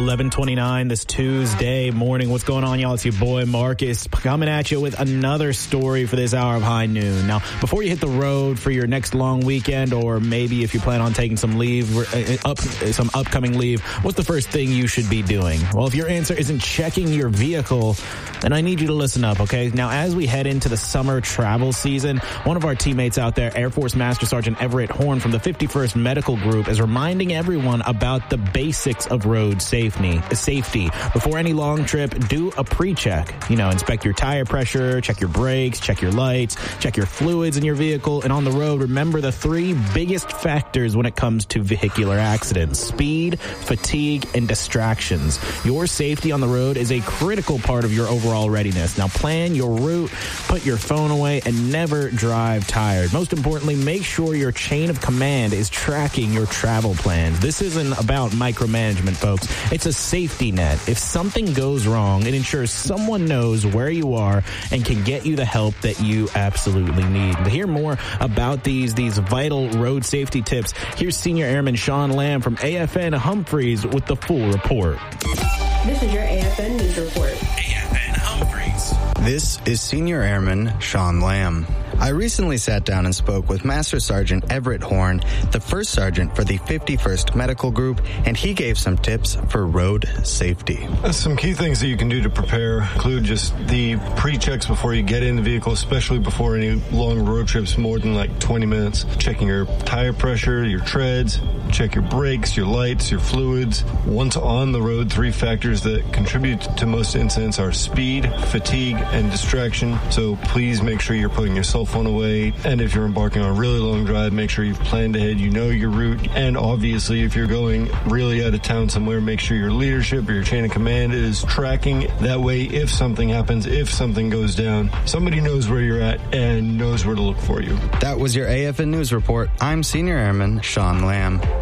11:29 this Tuesday morning. What's going on, y'all? It's your boy Marcus coming at you with another story for this hour of High Noon. Now, before you hit the road for your next long weekend, or maybe if you plan on taking some leave, some upcoming leave, what's the first thing you should be doing? Well, if your answer isn't checking your vehicle, then I need you to listen up, okay? Now, as we head into the summer travel season, one of our teammates out there, Air Force Master Sergeant Everett Horn from the 51st Medical Group, is reminding everyone about the basics of road safety. Before any long trip, do a pre-check. Inspect your tire pressure, check your brakes, check your lights, check your fluids in your vehicle. And on the road, remember the three biggest factors when it comes to vehicular accidents: speed, fatigue, and distractions. Your safety on the road is a critical part of your overall readiness. Now, plan your route, put your phone away, and never drive tired. Most importantly, make sure your chain of command is tracking your travel plans. This isn't about micromanagement, folks. It's a safety net. If something goes wrong, it ensures someone knows where you are and can get you the help that you absolutely need. To hear more about these vital road safety tips, here's Senior Airman Sean Lamb from AFN Humphreys with the full report. This is your AFN News Report. AFN Humphreys. This is Senior Airman Sean Lamb. I recently sat down and spoke with Master Sergeant Everett Horn, the first sergeant for the 51st Medical Group, and he gave some tips for road safety. Some key things that you can do to prepare include just the pre-checks before you get in the vehicle, especially before any long road trips more than like 20 minutes. Checking your tire pressure, your treads, check your brakes, your lights, your fluids. Once on the road, three factors that contribute to most incidents are speed, fatigue, and distraction. So please make sure you're putting your cell phone away. And if you're embarking on a really long drive, make sure you've planned ahead, you know your route. And obviously, if you're going really out of town somewhere, make sure your leadership or your chain of command is tracking. That way, if something happens, if something goes down, somebody knows where you're at and knows where to look for you. That was your AFN News Report. I'm Senior Airman Sean Lamb.